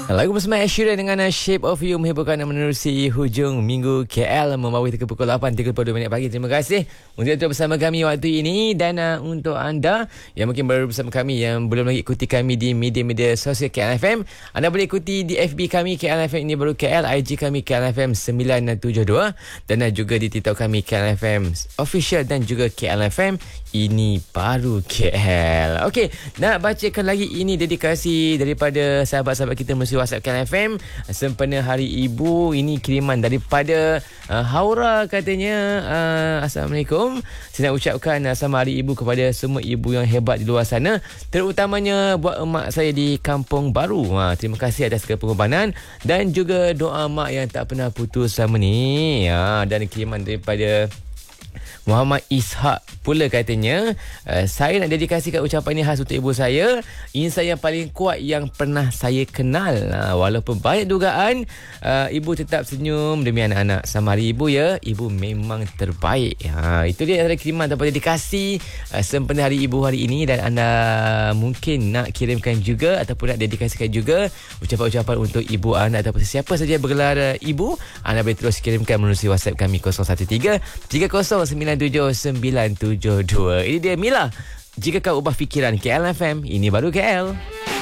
Lagu bersama Ed Sheeran dengan Shape of You menghiburkan dan menerusi hujung minggu KL membawa kita ke pukul 8.32 pagi. Terima kasih untuk itu bersama kami waktu ini. Dan untuk anda yang mungkin baru bersama kami, yang belum lagi ikuti kami di media-media sosial KLFM, anda boleh ikuti di FB kami KLFM ini baru KL, IG kami KLFM 972, dan juga di TikTok kami KLFM Official dan juga KLFM ini baru KL. Okey, nak bacakan lagi ini dedikasi daripada sahabat-sahabat kita melalui WhatsApp KLFM sempena Hari Ibu. Ini kiriman daripada Haura, katanya Assalamualaikum. Saya nak ucapkan selamat Hari Ibu kepada semua ibu yang hebat di luar sana, terutamanya buat emak saya di Kampung Baru. Terima kasih atas segala pengorbanan dan juga doa mak yang tak pernah putus selama ni. Dan kiriman daripada Muhammad Ishak pula, katanya saya nak dedikasikan ucapan ini khas untuk ibu saya, insan yang paling kuat yang pernah saya kenal. Walaupun banyak dugaan, ibu tetap senyum demi anak-anak. Sama Hari Ibu ya, ibu memang terbaik. Itu dia antara kiriman ataupun dedikasi sempena Hari Ibu hari ini. Dan anda mungkin nak kirimkan juga ataupun nak dedikasikan juga ucapan-ucapan untuk ibu anda ataupun siapa saja bergelar ibu, anda boleh terus kirimkan melalui WhatsApp kami 013 3097972. Ini dia Mila, Jika Kau Ubah Fikiran, KLFM ini baru KL.